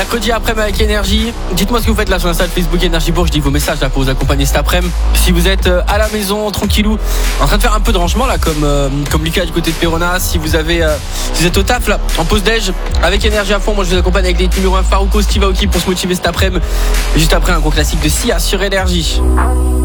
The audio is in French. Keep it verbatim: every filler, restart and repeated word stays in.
mercredi après-midi avec Énergie. Dites-moi ce que vous faites là sur l'Insta Facebook Énergie Bourg. Je dis vos messages là pour vous accompagner cet après-midi. Si vous êtes à la maison, tranquillou, en train de faire un peu de rangement là, comme, euh, comme Lucas du côté de Perona. Si vous avez, euh, si vous êtes au taf là, en pause déj, avec Énergie à fond. Moi je vous accompagne avec les numéros un Farouko, Steve Aoki pour se motiver cet après-midi. Juste après un gros classique de Sia sur Énergie.